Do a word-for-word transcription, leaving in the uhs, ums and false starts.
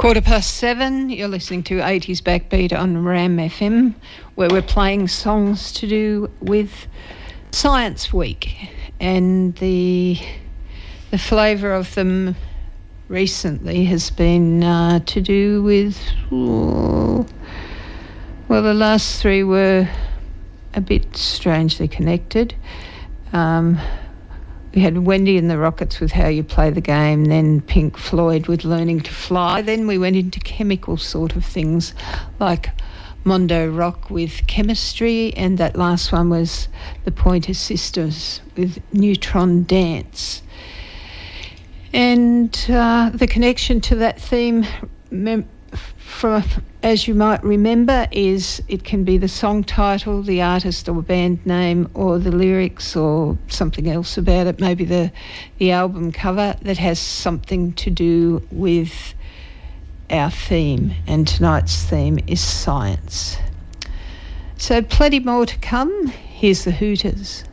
Quarter past seven, you're listening to eighties Backbeat on Ram F M, where we're playing songs to do with Science Week, and the the flavour of them recently has been uh, to do with, oh, well, the last three were a bit strangely connected. Um, we had Wendy and the Rockets with How You Play the Game, then Pink Floyd with Learning to Fly. Then we went into chemical sort of things like Mondo Rock with Chemistry, and that last one was the Pointer Sisters with Neutron Dance. And uh, the connection to that theme, mem- from, as you might remember, is it can be the song title, the artist or band name, or the lyrics or something else about it, maybe the, the album cover that has something to do with our theme. And tonight's theme is science. So plenty more to come. Here's the Hooters.